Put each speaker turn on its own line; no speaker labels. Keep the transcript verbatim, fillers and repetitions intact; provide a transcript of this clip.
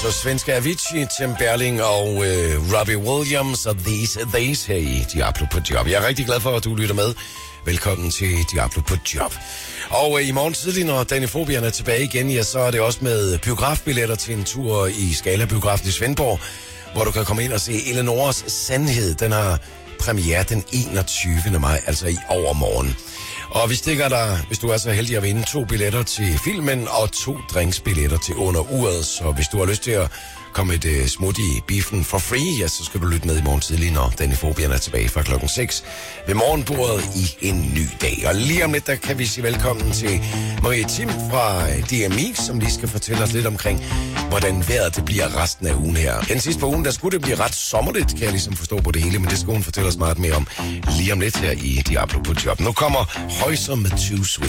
Så svenske Avicii, Tim Berling og øh, Robbie Williams og These Days her i Diablo på Job. Jeg er rigtig glad for, at du lytter med. Velkommen til Diablo på Job. Og øh, i morgen tidlig, når Danifobierne er tilbage igen, ja, så er det også med biografbilletter til en tur i Scala-biografen i Svendborg, hvor du kan komme ind og se Eleonores Sandhed. Den har premiere den enogtyvende maj, altså i overmorgen. Og vi stikker dig, hvis du er så heldig at vinde, to billetter til filmen og to drinksbilletter til under uret. Så hvis du har lyst til at komme et uh, smut i biffen for free, ja, så skal du lytte med i morgen tidlig, når Danifobierne er tilbage fra klokken seks ved morgenbordet i en ny dag. Og lige om lidt, der kan vi sige velkommen til Marie Tim fra D M I, som lige skal fortælle os lidt omkring, hvordan vejret det bliver resten af ugen her. Den sidste på ugen, der skulle det blive ret sommerligt, kan jeg ligesom forstå på det hele, men det skal hun fortælle os meget mere om lige om lidt her i Diablo på Job. Nu kommer Højser med Too Sweet.